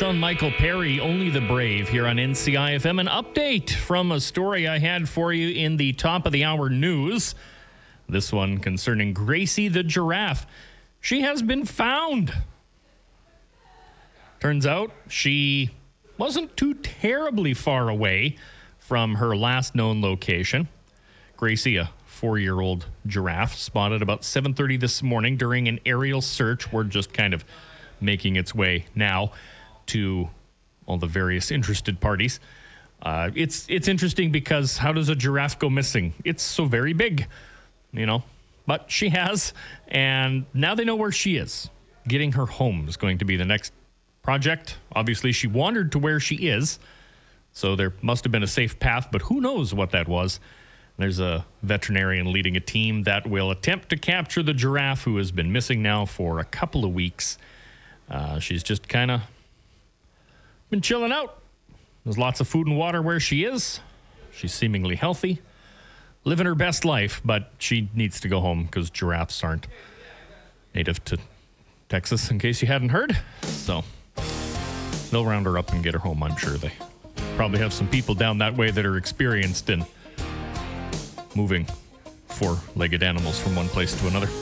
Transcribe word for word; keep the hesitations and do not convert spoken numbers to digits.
Sean Michael Perry, Only the Brave, here on N C I F M. An update from a story I had for you in the top of the hour news. This one concerning Gracie the giraffe. She has been found. Turns out she wasn't too terribly far away from her last known location. Gracie, a four-year-old giraffe, spotted about seven thirty this morning during an aerial search. We're just kind of making its way now to all the various interested parties. Uh, it's it's interesting because how does a giraffe go missing? It's so very big, you know. But she has, and now they know where she is. Getting her home is going to be the next project. Obviously, she wandered to where she is, so there must have been a safe path, but who knows what that was. There's a veterinarian leading a team that will attempt to capture the giraffe, who has been missing now for a couple of weeks. Uh, she's just kind of been chilling out. There's lots of food and water where she is. She's seemingly healthy, living her best life, but she needs to go home because giraffes aren't native to Texas, in case you hadn't heard. So they'll round her up and get her home, I'm sure. They probably have some people down that way that are experienced in moving four-legged animals from one place to another.